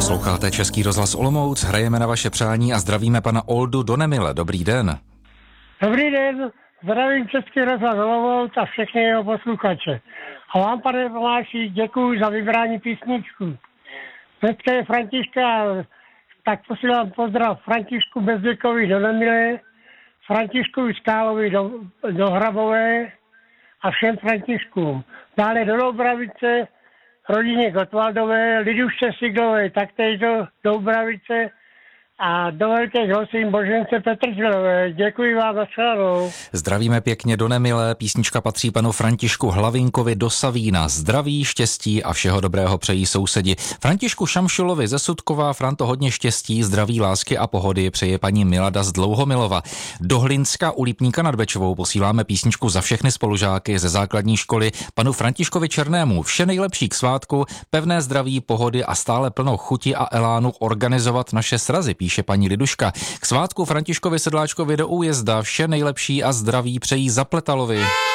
Posloucháte Český rozhlas Olomouc, hrajeme na vaše přání a zdravíme pana Oldu do Nemile. Dobrý den. Dobrý den, zdravím Český rozhlas Olomouc a všechny jeho posluchače. A vám, pane Tomáši, děkuji za vybrání písničku. Dneska je Františka, tak posílám pozdrav Františku Bezděkovi do Nemile, Františkovi Skálovi do Hrabové a všem Františkům. Dále do Doubravice, rodině Gotwaldové, Lidušce Siglové, taktéž do Doubravice a do Velkých Hosín Božence Petržilové. Děkuji vám za shledanou. Zdravíme pěkně do Nemile, písnička patří panu Františku Hlavinkovi do Savína. Zdraví, štěstí a všeho dobrého přejí sousedi. Františku Šamšulovi ze Sudkova, Franto, hodně štěstí, zdraví, lásky a pohody přeje paní Milada z Dlouhomilova. Do Hlinska u Lipníka nad Bečovou posíláme písničku za všechny spolužáky ze základní školy panu Františkovi Černému. Vše nejlepší k svátku, pevné zdraví, pohody a stále plno chuti a elánu organizovat naše srazy, píše paní Liduška. K svátku Františkovi Sedláčkovi do Újezda vše nejlepší a zdraví přejí Zapletalovi.